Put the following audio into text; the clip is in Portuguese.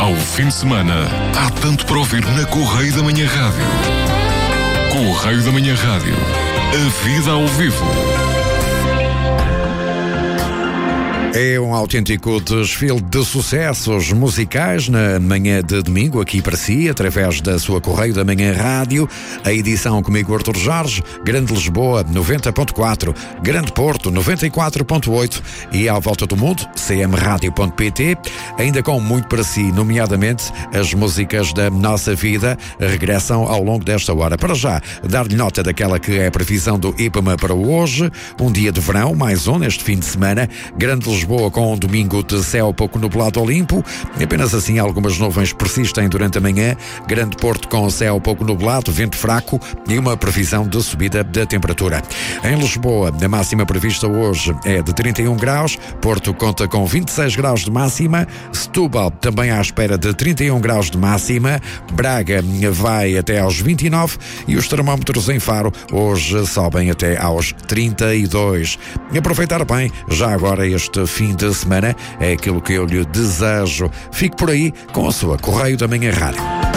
Ao fim de semana, há tanto para ouvir na Correio da Manhã Rádio. Correio da Manhã Rádio. A vida ao vivo. É um autêntico desfile de sucessos musicais na manhã de domingo, aqui para si, através da sua Correio da Manhã Rádio. A edição comigo, Artur Jorge, Grande Lisboa, 90.4, Grande Porto, 94.8 e à volta do mundo, cmradio.pt, ainda com muito para si, nomeadamente as músicas da nossa vida, regressam ao longo desta hora. Para já, dar-lhe nota daquela que é a previsão do IPMA para hoje, um dia de verão, mais um neste fim de semana, Grande Lisboa com um domingo de céu pouco nublado ao limpo, apenas assim algumas nuvens persistem durante a manhã, Grande Porto com céu pouco nublado, vento fraco e uma previsão de subida da temperatura. Em Lisboa, a máxima prevista hoje é de 31 graus, Porto conta com 26 graus de máxima, Setúbal também à espera de 31 graus de máxima, Braga vai até aos 29 e os termómetros em Faro hoje sobem até aos 32. Aproveitar bem, já agora este fim de semana é aquilo que eu lhe desejo. Fique por aí com a sua Correio da Manhã Rádio.